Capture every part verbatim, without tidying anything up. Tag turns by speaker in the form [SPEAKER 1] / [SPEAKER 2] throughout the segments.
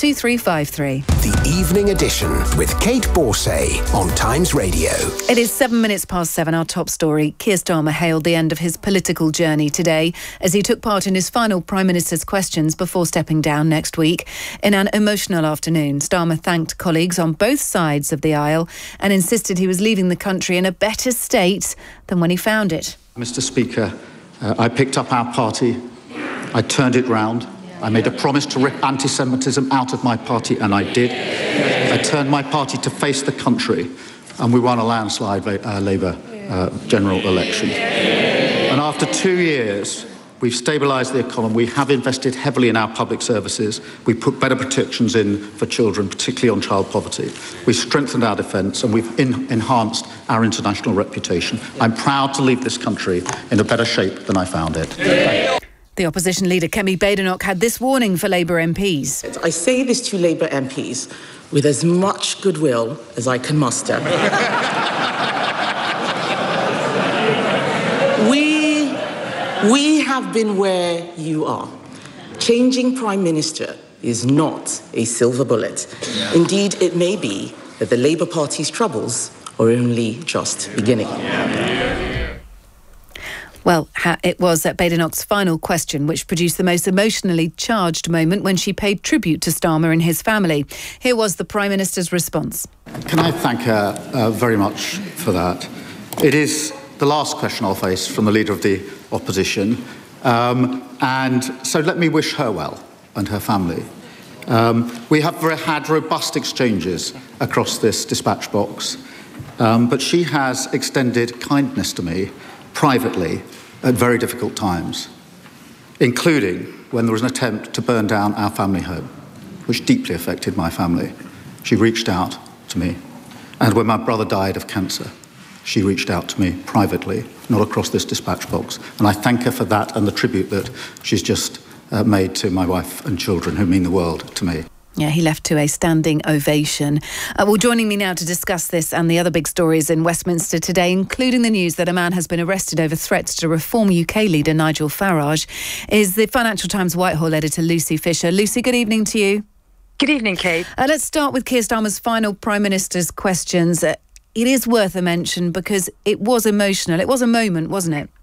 [SPEAKER 1] two three five three.
[SPEAKER 2] The Evening Edition with Kate Borsay on Times Radio.
[SPEAKER 1] It is seven minutes past seven. Our top story. Keir Starmer hailed the end of his political journey today as he took part in his final Prime Minister's questions before stepping down next week. In an emotional afternoon, Starmer thanked colleagues on both sides of the aisle and insisted he was leaving the country in a better state than when he found it.
[SPEAKER 3] Mister Speaker, uh, I picked up our party, I turned it round, I made a promise to rip anti-Semitism out of my party, and I did. I turned my party to face the country, and we won a landslide uh, Labour uh, general election. And after two years, we've stabilised the economy, we have invested heavily in our public services, we put better protections in for children, particularly on child poverty. We've strengthened our defence and we've in- enhanced our international reputation. I'm proud to leave this country in a better shape than I found it.
[SPEAKER 1] Yeah. The opposition leader, Kemi Badenoch, had this warning for Labour M Ps.
[SPEAKER 4] I say this to Labour M Ps with as much goodwill as I can muster. we, we have been where you are. Changing Prime Minister is not a silver bullet. Yeah. Indeed, it may be that the Labour Party's troubles are only just beginning. Yeah.
[SPEAKER 1] Well, it was at Badenoch's final question which produced the most emotionally charged moment when she paid tribute to Starmer and his family. Here was the Prime Minister's response.
[SPEAKER 3] Can I thank her uh, very much for that? It is the last question I'll face from the Leader of the Opposition. Um, and so let me wish her well and her family. Um, we have had robust exchanges across this dispatch box, um, but she has extended kindness to me privately at very difficult times, including when there was an attempt to burn down our family home, which deeply affected my family. She reached out to me. And when my brother died of cancer, she reached out to me privately, not across this dispatch box. And I thank her for that and the tribute that she's just uh, made to my wife and children, who mean the world to me.
[SPEAKER 1] Yeah, he left to a standing ovation. Uh, well, joining me now to discuss this and the other big stories in Westminster today, including the news that a man has been arrested over threats to Reform U K leader Nigel Farage, is the Financial Times Whitehall editor Lucy Fisher. Lucy, good evening to you.
[SPEAKER 5] Good evening, Kate.
[SPEAKER 1] Uh, let's start with Keir Starmer's final Prime Minister's questions. Uh, it is worth a mention because it was emotional. It was a moment, wasn't it?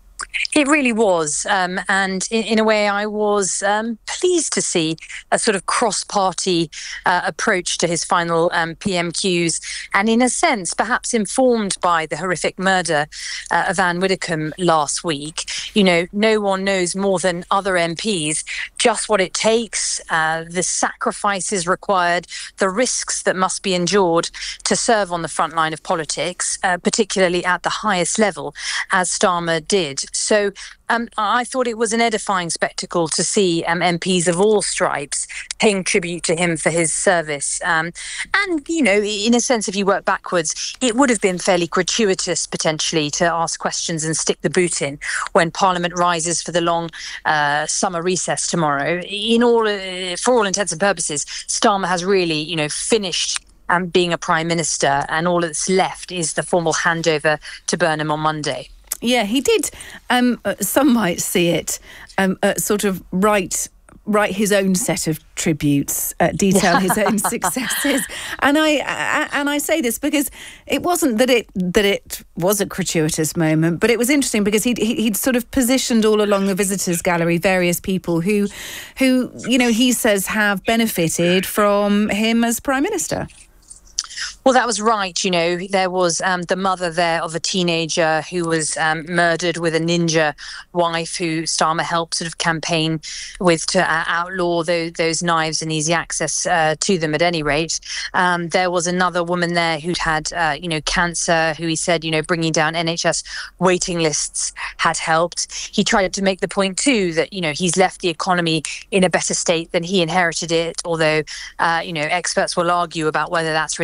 [SPEAKER 5] It really was. Um, and in, in a way, I was um, pleased to see a sort of cross-party uh, approach to his final um, P M Qs. And in a sense, perhaps informed by the horrific murder uh, of Anne Widdecombe last week. You know, no one knows more than other M Ps just what it takes, uh, the sacrifices required, the risks that must be endured to serve on the front line of politics, uh, particularly at the highest level, as Starmer did. So um, I thought it was an edifying spectacle to see um, M Ps of all stripes paying tribute to him for his service. Um, and, you know, in a sense, if you work backwards, it would have been fairly gratuitous, potentially, to ask questions and stick the boot in when Parliament rises for the long uh, summer recess tomorrow. In all, uh, for all intents and purposes, Starmer has really, you know, finished um, being a Prime Minister, and all that's left is the formal handover to Burnham on Monday.
[SPEAKER 1] Yeah, he did. Um, uh, some might see it um, uh, sort of write write his own set of tributes, uh, detail his own successes, and I uh, and I say this because it wasn't that it that it was a gratuitous moment, but it was interesting because he'd he'd sort of positioned all along the visitors' gallery various people who, who you know, he says have benefited from him as Prime Minister.
[SPEAKER 5] Well, that was right. You know, there was um, the mother there of a teenager who was um, murdered with a ninja wife who Starmer helped sort of campaign with to uh, outlaw those, those knives and easy access uh, to them at any rate. Um, there was another woman there who'd had, uh, you know, cancer, who he said, you know, bringing down N H S waiting lists had helped. He tried to make the point, too, that, you know, he's left the economy in a better state than he inherited it, although, uh, you know, experts will argue about whether that's really thanks to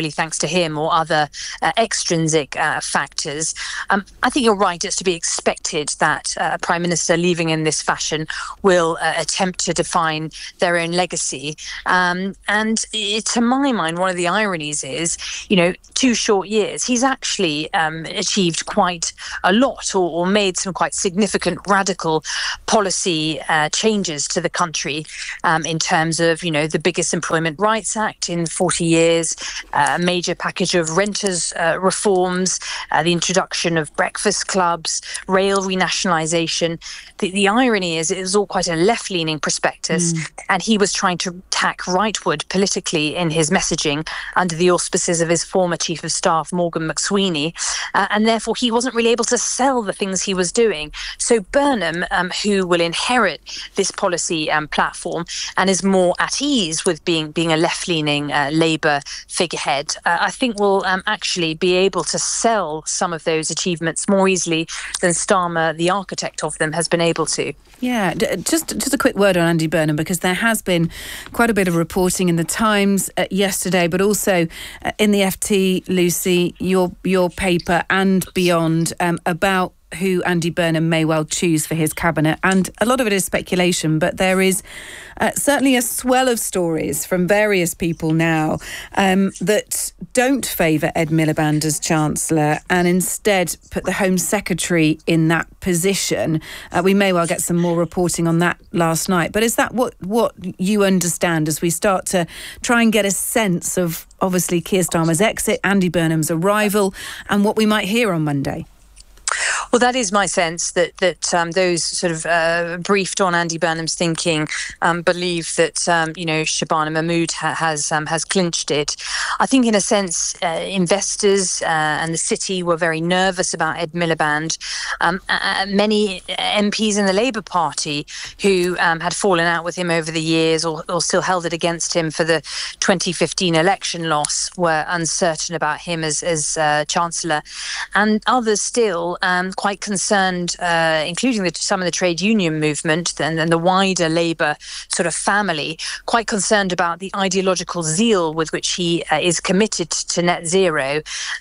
[SPEAKER 5] him or other uh, extrinsic uh, factors. Um, I think you're right. It's to be expected that uh, a Prime Minister leaving in this fashion will uh, attempt to define their own legacy. Um, and it, to my mind, one of the ironies is, you know, two short years, he's actually um, achieved quite a lot or, or made some quite significant radical policy uh, changes to the country um, in terms of, you know, the biggest Employment Rights Act in forty years, uh, a major package of renters uh, reforms, uh, the introduction of breakfast clubs, rail renationalisation. The, the irony is it was all quite a left-leaning prospectus, mm. and he was trying to tack rightward politically in his messaging under the auspices of his former Chief of Staff, Morgan McSweeney, uh, and therefore he wasn't really able to sell the things he was doing. So Burnham, um, who will inherit this policy um, platform and is more at ease with being, being a left-leaning uh, Labour figurehead, uh, I think will um, actually be able to sell some of those achievements more easily than Starmer, the architect of them, has been able to.
[SPEAKER 1] Yeah, just just a quick word on Andy Burnham, because there has been quite a bit of reporting in the Times uh, yesterday, but also uh, in the F T, Lucy, your your paper and beyond, um, about who Andy Burnham may well choose for his cabinet. And a lot of it is speculation, but there is uh, certainly a swell of stories from various people now um, that don't favour Ed Miliband as Chancellor and instead put the Home Secretary in that position. Uh, we may well get some more reporting on that last night. But is that what, what you understand as we start to try and get a sense of, obviously, Keir Starmer's exit, Andy Burnham's arrival, and what we might hear on Monday?
[SPEAKER 5] Well, that is my sense, that that um, those sort of uh, briefed on Andy Burnham's thinking um, believe that um, you know Shabana Mahmood ha- has um, has clinched it. I think, in a sense, uh, investors uh, and the city were very nervous about Ed Miliband. Um, uh, many M Ps in the Labour Party who um, had fallen out with him over the years, or, or still held it against him for the twenty fifteen election loss, were uncertain about him as as uh, Chancellor, and others still. Um, quite concerned, uh, including the, some of the trade union movement and, and the wider Labour sort of family, quite concerned about the ideological zeal with which he uh, is committed to net zero.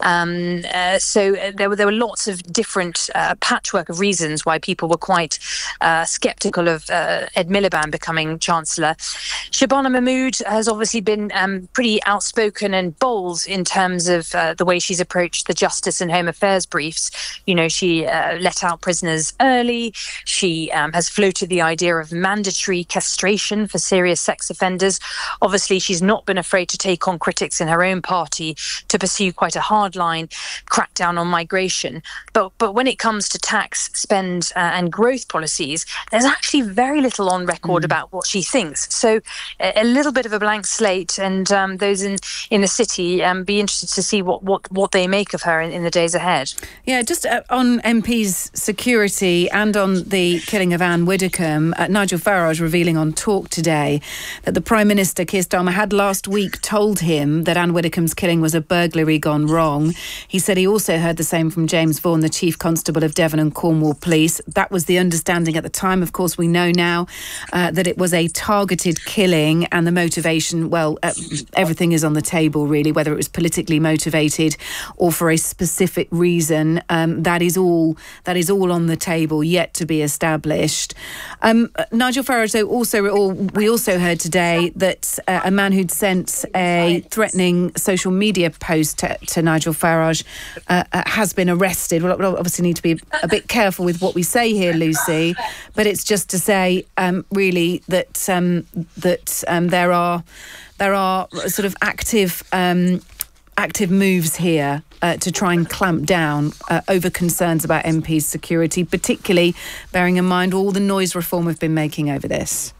[SPEAKER 5] Um, uh, so there were there were lots of different uh, patchwork of reasons why people were quite uh, sceptical of uh, Ed Miliband becoming Chancellor. Shabana Mahmood has obviously been um, pretty outspoken and bold in terms of uh, the way she's approached the Justice and Home Affairs briefs. You know, she uh, let out prisoners early. She um, has floated the idea of mandatory castration for serious sex offenders. Obviously, she's not been afraid to take on critics in her own party to pursue quite a hardline crackdown on migration. But but when it comes to tax, spend uh, and growth policies, there's actually very little on record mm. about what she thinks. So a, a little bit of a blank slate, and um, those in, in the city um, be interested to see what, what, what they make of her in, in the days ahead.
[SPEAKER 1] Yeah, just uh, on M Ps' security and on the killing of Anne Widdecombe, uh, Nigel Farage revealing on Talk today that the Prime Minister, Keir Starmer, had last week told him that Anne Widdecombe's killing was a burglary gone wrong. He said he also heard the same from James Vaughan, the Chief Constable of Devon and Cornwall Police. That was the understanding at the time. Of course, we know now uh, that it was a targeted killing, and the motivation, well, uh, everything is on the table, really, whether it was politically motivated or for a specific reason. Um, that is all that is all on the table, yet to be established. Um, Nigel Farage, though, also or we also heard today that uh, a man who'd sent a threatening social media post to, to Nigel Farage uh, uh, has been arrested. We'll obviously need to be a bit careful with what we say here, Lucy, but it's just to say, um, really, that um, that um, there are there are sort of active um, active moves here uh, to try and clamp down uh, over concerns about M Ps' security, particularly bearing in mind all the noise Reform have been making over this.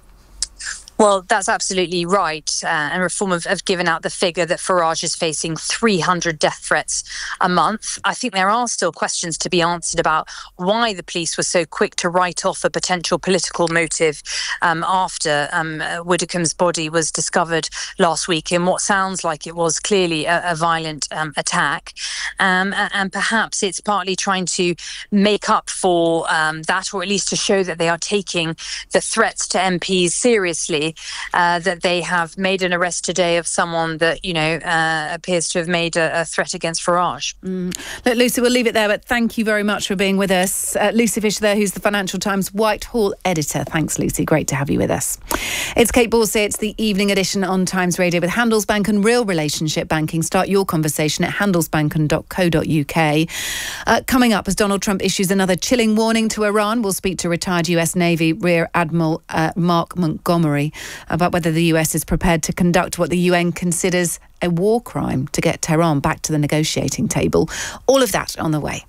[SPEAKER 5] Well, that's absolutely right. Uh, and Reform have, have given out the figure that Farage is facing three hundred death threats a month. I think there are still questions to be answered about why the police were so quick to write off a potential political motive um, after um, Widdecombe's body was discovered last week in what sounds like it was clearly a, a violent um, attack. Um, and perhaps it's partly trying to make up for um, that, or at least to show that they are taking the threats to M Ps seriously. say uh, that they have made an arrest today of someone that, you know, uh, appears to have made a, a threat against Farage.
[SPEAKER 1] Mm. Look, Lucy, we'll leave it there, but thank you very much for being with us. Uh, Lucy Fisher there, who's the Financial Times Whitehall editor. Thanks, Lucy. Great to have you with us. It's Kate Borsay. It's the evening edition on Times Radio with Handelsbanken Real Relationship Banking. Start your conversation at handelsbanken dot co dot uk. Uh, coming up, as Donald Trump issues another chilling warning to Iran, we'll speak to retired U S Navy Rear Admiral uh, Mark Montgomery about whether the U S is prepared to conduct what the U N considers a war crime to get Tehran back to the negotiating table. All of that on the way.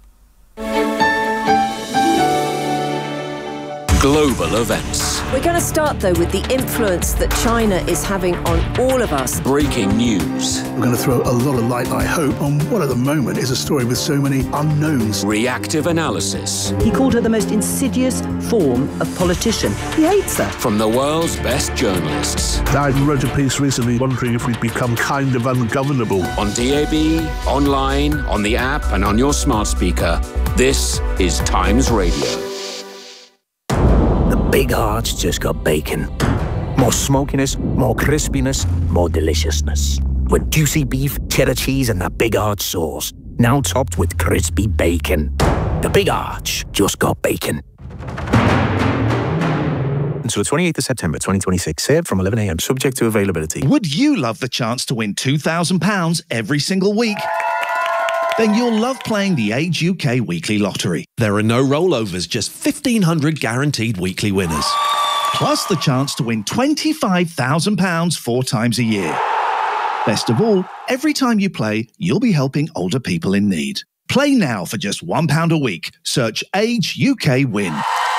[SPEAKER 6] Global events.
[SPEAKER 7] We're going to start, though, with the influence that China is having on all of us.
[SPEAKER 6] Breaking news.
[SPEAKER 8] We're going to throw a lot of light, I hope, on what at the moment is a story with so many unknowns.
[SPEAKER 6] Reactive analysis.
[SPEAKER 9] He called her the most insidious form of politician. He hates her.
[SPEAKER 6] From the world's best journalists.
[SPEAKER 8] I wrote a piece recently wondering if we'd become kind of ungovernable.
[SPEAKER 6] On D A B, online, on the app, and on your smart speaker. This is Times Radio.
[SPEAKER 10] Big Arch just got bacon. More smokiness, more crispiness, more deliciousness. With juicy beef, cheddar cheese, and that Big Arch sauce. Now topped with crispy bacon. The Big Arch just got bacon.
[SPEAKER 11] Until the twenty-eighth of September twenty twenty-six, served from eleven a.m, subject to availability.
[SPEAKER 12] Would you love the chance to win two thousand pounds every single week? Then you'll love playing the Age U K Weekly Lottery. There are no rollovers, just fifteen hundred guaranteed weekly winners. Plus the chance to win twenty-five thousand pounds four times a year. Best of all, every time you play, you'll be helping older people in need. Play now for just one pound a week. Search Age U K Win.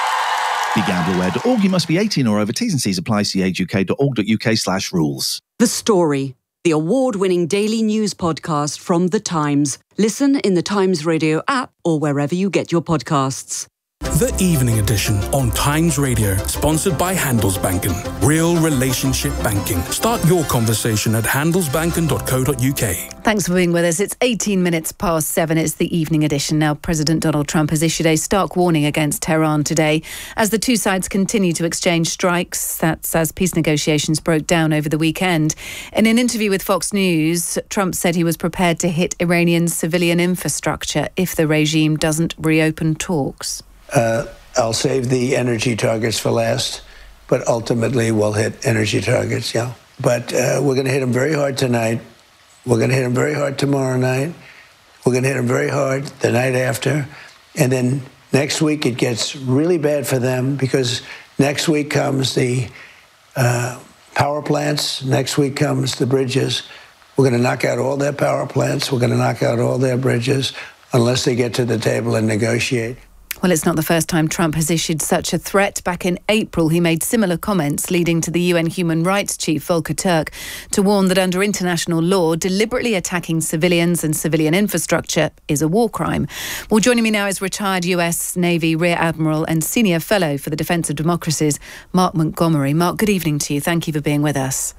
[SPEAKER 12] Be gamble aware dot org. You must be eighteen or over. T's and C's apply. See age u k dot org dot u k slash rules.
[SPEAKER 13] The Story, the award-winning daily news podcast from The Times. Listen in the Times Radio app or wherever you get your podcasts.
[SPEAKER 14] The Evening Edition on Times Radio, sponsored by Handelsbanken. Real relationship banking. Start your conversation at handelsbanken dot co dot u k.
[SPEAKER 1] Thanks for being with us. It's eighteen minutes past seven. It's the Evening Edition. Now, President Donald Trump has issued a stark warning against Tehran today as the two sides continue to exchange strikes. That's as peace negotiations broke down over the weekend. In an interview with Fox News, Trump said he was prepared to hit Iranian civilian infrastructure if the regime doesn't reopen talks.
[SPEAKER 15] Uh, I'll save the energy targets for last, but ultimately we'll hit energy targets, yeah. But uh, we're going to hit them very hard tonight. We're going to hit them very hard tomorrow night. We're going to hit them very hard the night after. And then next week it gets really bad for them because next week comes the uh, power plants. Next week comes the bridges. We're going to knock out all their power plants. We're going to knock out all their bridges unless they get to the table and negotiate.
[SPEAKER 1] Well, it's not the first time Trump has issued such a threat. Back in April, he made similar comments, leading to the U N Human Rights Chief, Volker Turk, to warn that under international law, deliberately attacking civilians and civilian infrastructure is a war crime. Well, joining me now is retired U S Navy Rear Admiral and Senior Fellow for the Defence of Democracies, Mark Montgomery. Mark, good evening to you. Thank you for being with us.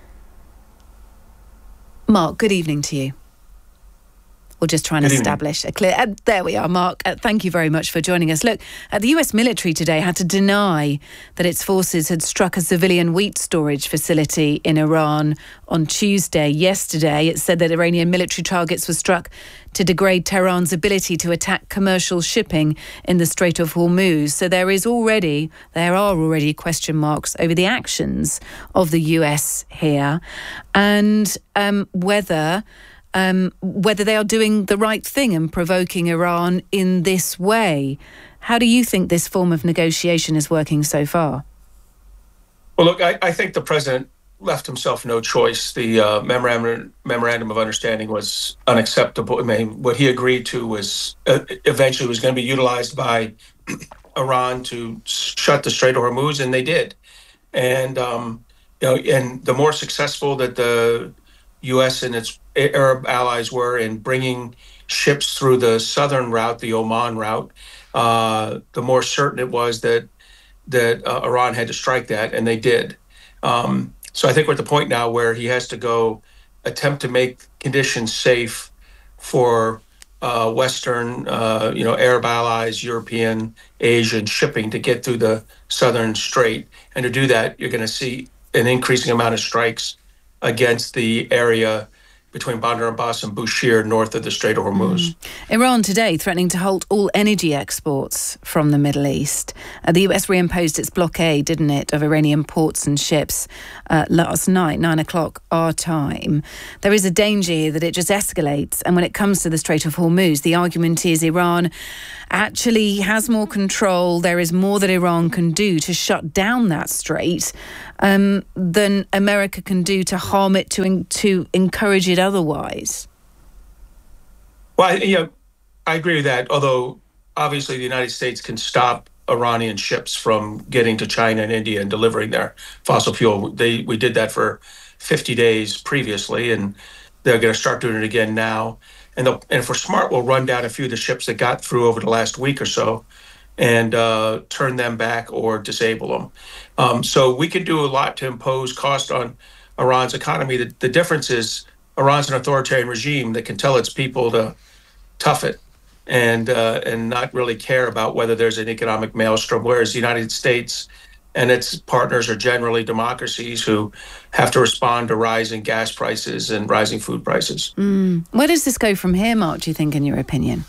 [SPEAKER 1] Mark, good evening to you. We're just trying to establish a clear... Uh, there we are, Mark. Uh, thank you very much for joining us. Look, uh, the U S military today had to deny that its forces had struck a civilian wheat storage facility in Iran on Tuesday. Yesterday, it said that Iranian military targets were struck to degrade Tehran's ability to attack commercial shipping in the Strait of Hormuz. So there is already, there are already question marks over the actions of the U S here and um, whether... Um, whether they are doing the right thing and provoking Iran in this way. How do you think this form of negotiation is working so far?
[SPEAKER 16] Well, look, I, I think the president left himself no choice. The uh, memorandum, memorandum of understanding was unacceptable. I mean, what he agreed to was uh, eventually was going to be utilized by Iran to shut the Strait of Hormuz, and they did. And, um, you know, and the more successful that the U S and its Arab allies were in bringing ships through the southern route, the Oman route, uh, the more certain it was that that uh, Iran had to strike that, and they did. Um, so I think we're at the point now where he has to go attempt to make conditions safe for uh, Western, uh, you know, Arab allies, European, Asian shipping to get through the southern strait. And to do that, you're going to see an increasing amount of strikes against the area between Bandar Abbas and Bushehr, north of the Strait of Hormuz.
[SPEAKER 1] Mm. Iran today threatening to halt all energy exports from the Middle East. Uh, the U S reimposed its blockade, didn't it, of Iranian ports and ships uh, last night, nine o'clock our time. There is a danger here that it just escalates. And when it comes to the Strait of Hormuz, the argument is Iran actually has more control. There is more that Iran can do to shut down that strait um, than America can do to harm it, to to encourage it otherwise.
[SPEAKER 16] Well, I, you know, I agree with that. Although obviously the United States can stop Iranian ships from getting to China and India and delivering their fossil fuel. They we did that for fifty days previously, and they're going to start doing it again now. And, and if we're smart, we'll run down a few of the ships that got through over the last week or so and uh, turn them back or disable them. Um, so we can do a lot to impose cost on Iran's economy. The, the difference is Iran's an authoritarian regime that can tell its people to tough it and uh, and not really care about whether there's an economic maelstrom, whereas the United States and its partners are generally democracies who have to respond to rising gas prices and rising food prices.
[SPEAKER 1] Mm. Where does this go from here, Mark, do you think, in your opinion?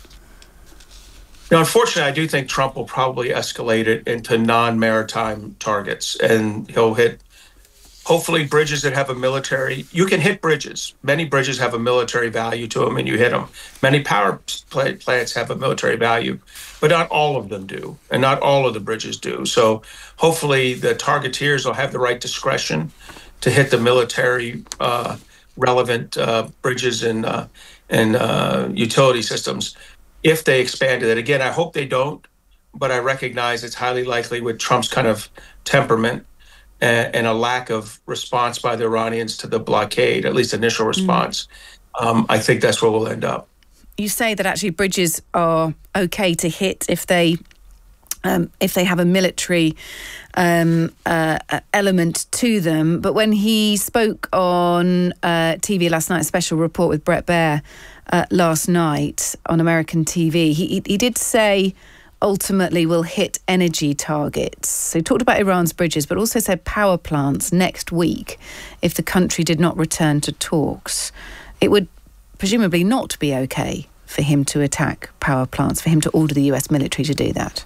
[SPEAKER 16] Now, unfortunately, I do think Trump will probably escalate it into non-maritime targets, and he'll hit, hopefully, bridges that have a military. You can hit bridges. Many bridges have a military value to them, and you hit them. Many power plants have a military value, but not all of them do, and not all of the bridges do. So hopefully the targeteers will have the right discretion to hit the military uh, relevant uh, bridges and, uh, and uh, utility systems if they expanded it. Again, I hope they don't, but I recognize it's highly likely with Trump's kind of temperament and, and a lack of response by the Iranians to the blockade, at least initial response. Mm. Um, I think that's where we'll end up.
[SPEAKER 1] You say that actually bridges are okay to hit if they um, if they have a military um, uh, element to them. But when he spoke on uh, T V last night, a special report with Bret Baier uh, last night on American T V, he, he did say ultimately we'll hit energy targets. So he talked about Iran's bridges, but also said power plants next week if the country did not return to talks. It would presumably not be okay for him to attack power plants, for him to order the U S military to do that.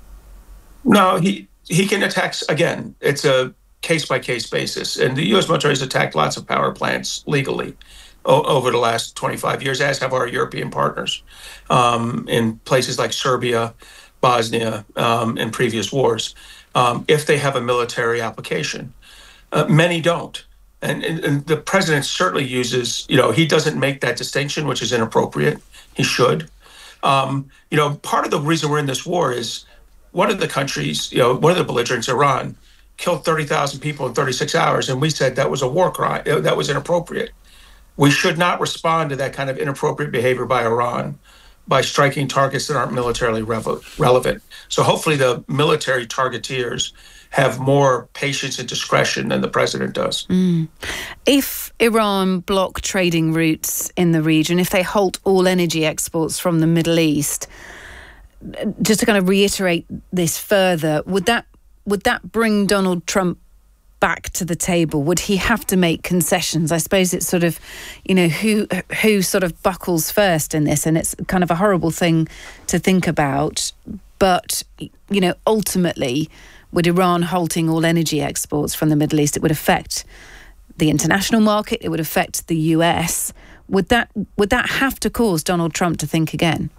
[SPEAKER 16] No, he he can attack, again, it's a case-by-case basis. And the U S military has attacked lots of power plants legally o- over the last twenty-five years, as have our European partners um, in places like Serbia, Bosnia, um, in previous wars, um, if they have a military application. Uh, many don't. And, and, and the president certainly uses, you know, he doesn't make that distinction, which is inappropriate. He should. Um, you know, part of the reason we're in this war is one of the countries, you know, one of the belligerents, Iran, killed thirty thousand people in thirty-six hours. And we said that was a war crime. That was inappropriate. We should not respond to that kind of inappropriate behavior by Iran by striking targets that aren't militarily revo- relevant. So hopefully the military targeteers have more patience and discretion than the president does.
[SPEAKER 1] Mm. If Iran block trading routes in the region, if they halt all energy exports from the Middle East, just to kind of reiterate this further, would that would that bring Donald Trump back to the table? Would he have to make concessions? I suppose it's sort of, you know, who who sort of buckles first in this, and it's kind of a horrible thing to think about. But, you know, ultimately, with Iran halting all energy exports from the Middle East, it would affect the international market, it would affect the U S. Would that would that have to cause Donald Trump to think again?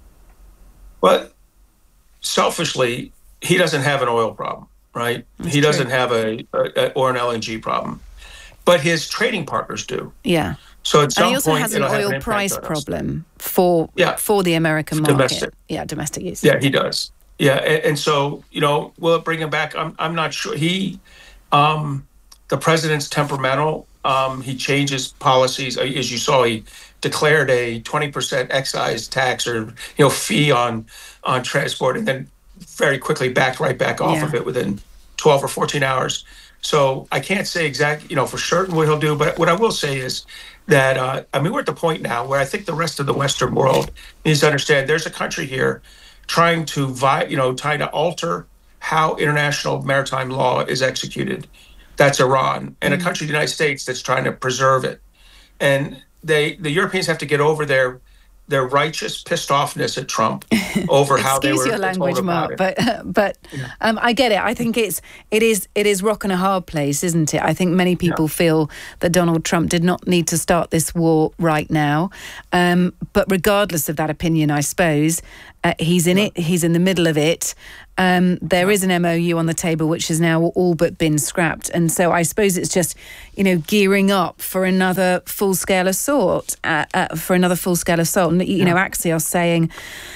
[SPEAKER 16] Well, selfishly, he doesn't have an oil problem, right? That's he doesn't true. have a, a or an L N G problem, but his trading partners do.
[SPEAKER 1] Yeah.
[SPEAKER 16] So at some
[SPEAKER 1] and he also
[SPEAKER 16] point,
[SPEAKER 1] has an oil
[SPEAKER 16] an
[SPEAKER 1] price problem for
[SPEAKER 16] yeah.
[SPEAKER 1] for the American market.
[SPEAKER 16] Domestic.
[SPEAKER 1] Yeah, domestic use.
[SPEAKER 16] Yeah, he does. Yeah, and, and so, you know, will it bring him back? I'm I'm not sure. He, um, the president's temperamental. Um, he changes policies. As you saw, he declared a twenty percent excise tax or, you know, fee on on transport, and then very quickly backed right back off yeah. of it within twelve or fourteen hours. So I can't say exactly, you know, for certain what he'll do, but what I will say is that, uh, I mean, we're at the point now where I think the rest of the Western world needs to understand there's a country here trying to, vi- you know, trying to alter how international maritime law is executed. that's Iran, and a country, the United States, that's trying to preserve it. And they, the Europeans have to get over their their righteous pissed offness at Trump over how they were
[SPEAKER 1] Excuse your language, Mark,
[SPEAKER 16] it.
[SPEAKER 1] but but yeah. um, I get it. I think it's it is it is rock and a hard place, isn't it? I think many people yeah. feel that Donald Trump did not need to start this war right now. Um, but regardless of that opinion, I suppose uh, he's in yeah. it. He's in the middle of it. Um, there yeah. is an M O U on the table which has now all but been scrapped, and so I suppose it's just, you know, gearing up for another full-scale assault, uh, uh, for another full-scale assault. And you yeah. know, Axios saying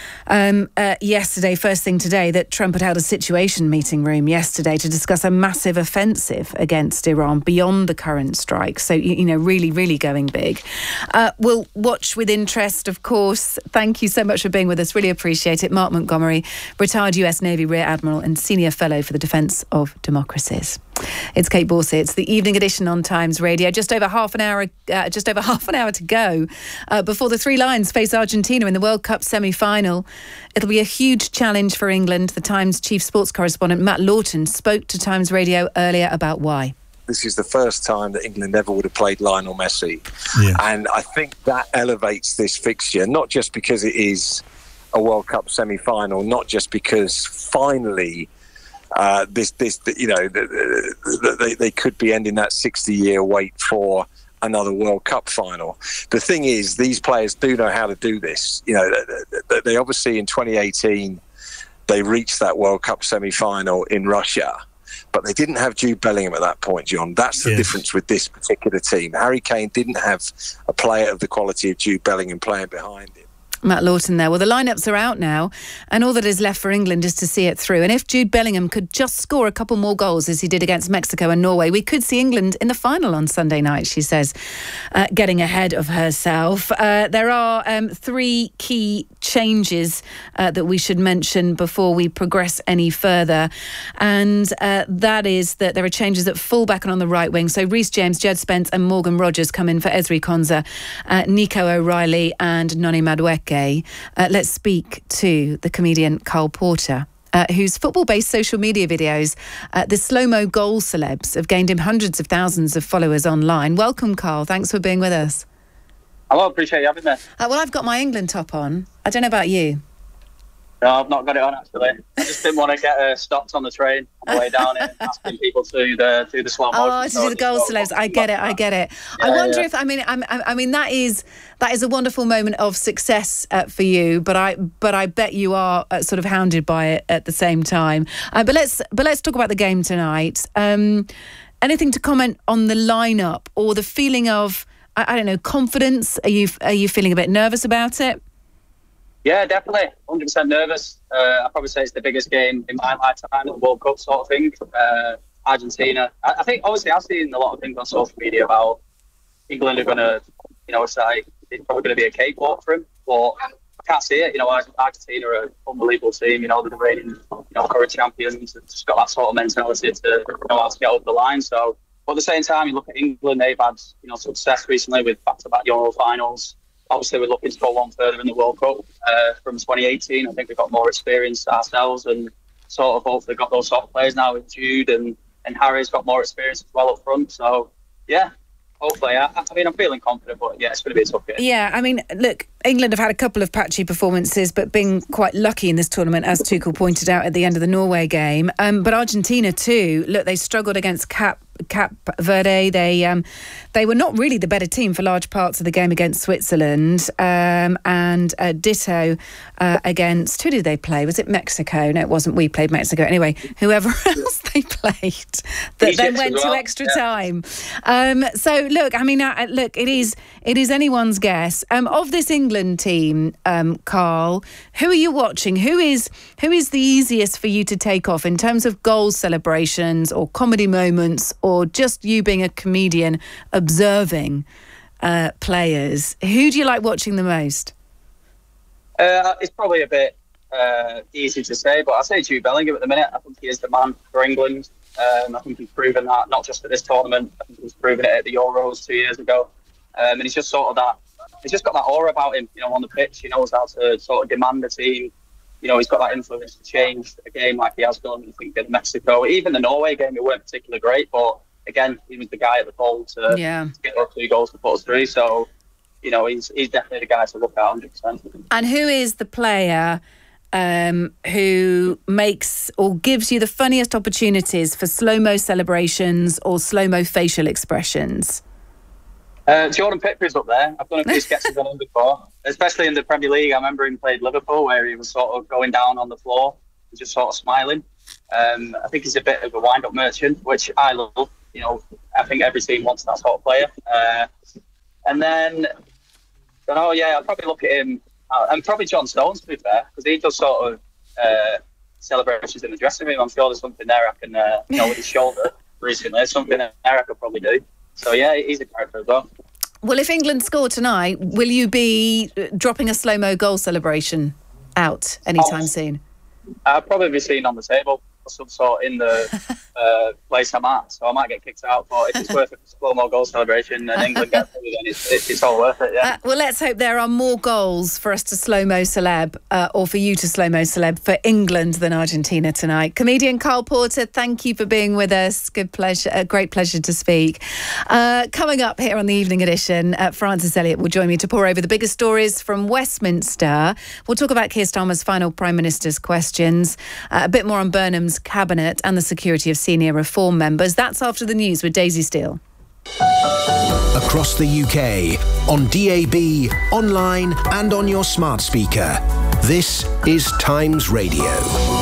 [SPEAKER 1] um, uh, yesterday, first thing today, that Trump had held a situation meeting room yesterday to discuss a massive offensive against Iran beyond the current strike. So, you, you know, really, really going big. Uh, we'll watch with interest, of course. Thank you so much for being with us. Really appreciate it. Mark Montgomery, retired U S Navy Rear Admiral and Senior Fellow for the Defence of Democracies. It's Kate Borsey. It's the evening edition on Times Radio. Just over half an hour, uh, just over half an hour to go uh, before the Three Lions face Argentina in the World Cup semi-final. It'll be a huge challenge for England. The Times chief sports correspondent Matt Lawton spoke to Times Radio earlier about why.
[SPEAKER 17] This is the first time that England ever would have played Lionel Messi. Yeah. And I think that elevates this fixture, not just because it is a World Cup semi-final, not just because finally uh, this, this, you know, the, the, they, they could be ending that sixty-year wait for another World Cup final. The thing is, these players do know how to do this. You know, they, they obviously in twenty eighteen, they reached that World Cup semi-final in Russia, but they didn't have Jude Bellingham at that point, John. That's the yes. difference with this particular team. Harry Kane didn't have a player of the quality of Jude Bellingham playing behind him.
[SPEAKER 1] Matt Lawton there. Well, the lineups are out now, and all that is left for England is to see it through. And if Jude Bellingham could just score a couple more goals as he did against Mexico and Norway, we could see England in the final on Sunday night, she says, uh, getting ahead of herself. Uh, there are um, three key changes uh, that we should mention before we progress any further. And uh, that is that there are changes at fullback and on the right wing. So Reece James, Jed Spence and Morgan Rogers come in for Ezri Konsa, uh, Nico O'Reilly and Noni Madueke. Uh, let's speak to the comedian Carl Porter, uh, whose football-based social media videos, uh, the slow-mo goal celebs, have gained him hundreds of thousands of followers online. Welcome, Carl. Thanks for being with us.
[SPEAKER 18] Hello, appreciate you having me.
[SPEAKER 1] Uh, well, I've got my England top on. I don't know about you.
[SPEAKER 18] No, I've not got it on, actually. I just didn't want to get uh, stopped on the train on the way down here, asking people to do the, do the slow motion.
[SPEAKER 1] Oh, to do the goal celebs. I get it, I get it. Yeah, I wonder yeah. if, I mean, I, I mean, that is that is a wonderful moment of success uh, for you, but I but I bet you are uh, sort of hounded by it at the same time. Uh, but let's but let's talk about the game tonight. Um, anything to comment on the lineup or the feeling of, I, I don't know, confidence? Are you are you feeling a bit nervous about it?
[SPEAKER 18] Yeah, definitely. one hundred percent nervous. Uh, I'd probably say it's the biggest game in my lifetime, the World Cup sort of thing. Uh, Argentina. I, I think, obviously, I've seen a lot of things on social media about England are going to, you know, say it's probably going to be a cakewalk for him. But I can't see it. You know, Argentina are an unbelievable team. You know, they're the reigning, you know, current champions. They've just got that sort of mentality to know how to get over the line. So, but at the same time, you look at England, they've had, you know, success recently with back-to-back Euro finals. Obviously, we're looking to go one further in the World Cup uh, from twenty eighteen. I think we've got more experience ourselves and sort of hopefully got those sort of players now with Jude and, and Harry's got more experience as well up front. So, yeah, hopefully. I, I mean, I'm feeling confident, but yeah, it's going to be a tough game.
[SPEAKER 1] Yeah, I mean, look, England have had a couple of patchy performances, but been quite lucky in this tournament, as Tuchel pointed out at the end of the Norway game. Um, but Argentina too, look, they struggled against Cap Cap Verde. They um, they were not really the better team for large parts of the game against Switzerland, um, and uh, ditto uh, against, who did they play? Was it Mexico? No, it wasn't. We played Mexico. Anyway, whoever else they played that then went well. to extra yeah. time. Um, so look, I mean, uh, look, it is it is anyone's guess. Um, of this England team, um, Carl, who are you watching? Who is who is the easiest for you to take off in terms of goal celebrations or comedy moments, or just you being a comedian observing uh, players? Who do you like watching the most?
[SPEAKER 18] Uh, it's probably a bit uh, easy to say, but I say Jude Bellingham at the minute. I think he is the man for England. Um, I think he's proven that, not just at this tournament. I think he's proven it at the Euros two years ago. Um, and he's just sort of that, he's just got that aura about him, you know, on the pitch. He knows how to sort of demand the team. You know, he's got that influence to change a game like he has done. I think in Mexico, even the Norway game, it weren't particularly great, but again, he was the guy at the goal to,
[SPEAKER 1] yeah.
[SPEAKER 18] to get those two goals to put us through. So, you know, he's he's definitely the guy to look at one hundred percent.
[SPEAKER 1] And who is the player um, who makes or gives you the funniest opportunities for slow-mo celebrations or slow-mo facial expressions?
[SPEAKER 18] Uh, Jordan Pickford's up there. I've done a few sketches on him before, especially in the Premier League. I remember him played Liverpool, where he was sort of going down on the floor and just sort of smiling. Um, I think he's a bit of a wind-up merchant, which I love. You know, I think every team wants that sort of player. Uh, and then, oh yeah, I'll probably look at him, uh, and probably John Stones, to be fair, because he does sort of uh, celebrations in the dressing room. I'm sure there's something there I can, uh, you know, with his shoulder recently, there's something there I could probably do. So yeah, he's a character as well.
[SPEAKER 1] Well, if England score tonight, will you be dropping a slow-mo goal celebration out anytime oh, soon?
[SPEAKER 18] I'll probably be seen on the table of some sort in the uh, place I'm at, so I might get kicked out. But if it's worth a slow-mo goal celebration and England get through, then it's, it's, it's all worth it. Yeah. Uh,
[SPEAKER 1] well, let's hope there are more goals for us to slow-mo celeb, uh, or for you to slow-mo celeb for England than Argentina tonight. Comedian Carl Porter, thank you for being with us. Good pleasure, a great pleasure to speak. Uh, coming up here on the evening edition, uh, Francis Elliott will join me to pour over the biggest stories from Westminster. We'll talk about Keir Starmer's final Prime Minister's questions, uh, a bit more on Burnham's cabinet and the security of senior reform members. That's after the news with Daisy Steele.
[SPEAKER 2] Across the U K, on D A B, online and on your smart speaker. This is Times Radio.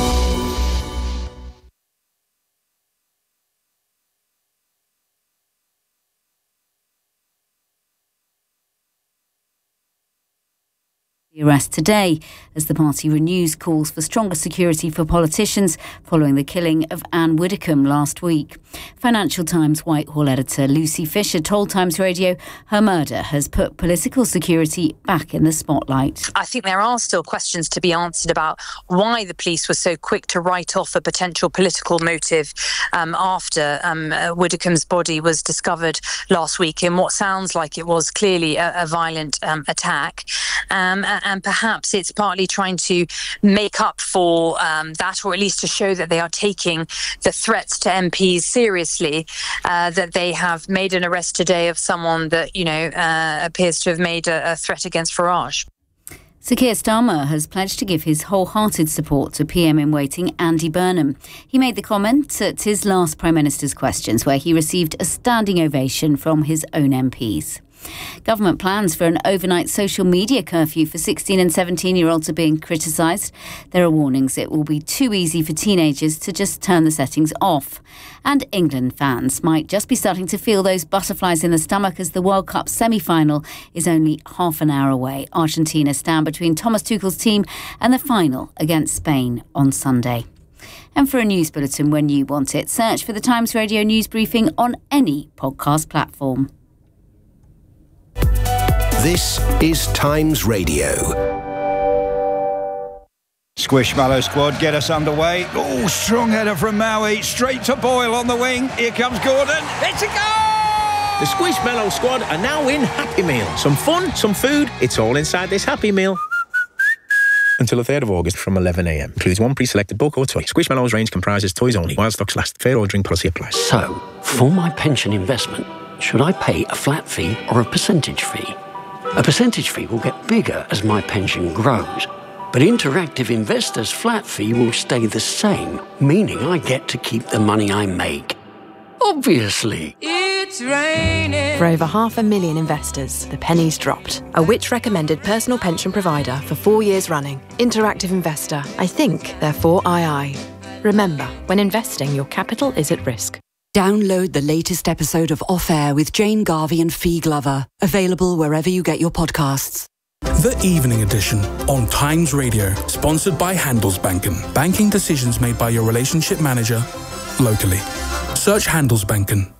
[SPEAKER 19] Arrest today as the party renews calls for stronger security for politicians following the killing of Anne Widdecombe last week. Financial Times Whitehall editor Lucy Fisher told Times Radio her murder has put political security back in the spotlight.
[SPEAKER 5] I think there are still questions to be answered about why the police were so quick to write off a potential political motive um, after um, uh, Widdecombe's body was discovered last week in what sounds like it was clearly a, a violent um, attack. Um, and perhaps it's partly trying to make up for um, that, or at least to show that they are taking the threats to M Ps seriously, uh, that they have made an arrest today of someone that, you know, uh, appears to have made a, a threat against Farage.
[SPEAKER 19] Sir Keir Starmer has pledged to give his wholehearted support to P M in waiting Andy Burnham. He made the comment at his last Prime Minister's questions, where he received a standing ovation from his own M Ps. Government plans for an overnight social media curfew for sixteen and seventeen-year-olds are being criticised. There are warnings it will be too easy for teenagers to just turn the settings off. And England fans might just be starting to feel those butterflies in the stomach as the World Cup semi-final is only half an hour away. Argentina stand between Thomas Tuchel's team and the final against Spain on Sunday. And for a news bulletin when you want it, search for the Times Radio News Briefing on any podcast platform.
[SPEAKER 2] This is Times Radio.
[SPEAKER 20] Squishmallow squad get us underway. Oh, strong header from Maui. Straight to Boyle on the wing. Here comes Gordon. It's a goal!
[SPEAKER 10] The Squishmallow squad are now in Happy Meal. Some fun, some food. It's all inside this Happy Meal. Until the third of August from eleven a m. Includes one pre-selected book or toy. Squishmallow's range comprises toys only. While stocks last. Fair ordering policy applies.
[SPEAKER 21] So, for my pension investment, should I pay a flat fee or a percentage fee? A percentage fee will get bigger as my pension grows, but Interactive Investor's flat fee will stay the same, meaning I get to keep the money I make. Obviously.
[SPEAKER 22] It's raining. For over half a million investors, the penny's dropped. A Which-recommended personal pension provider for four years running. Interactive Investor. I think, therefore I I. Remember, when investing, your capital is at risk.
[SPEAKER 13] Download the latest episode of Off Air with Jane Garvey and Fee Glover. Available wherever you get your podcasts.
[SPEAKER 14] The Evening Edition on Times Radio. Sponsored by Handelsbanken. Banking decisions made by your relationship manager locally. Search Handelsbanken.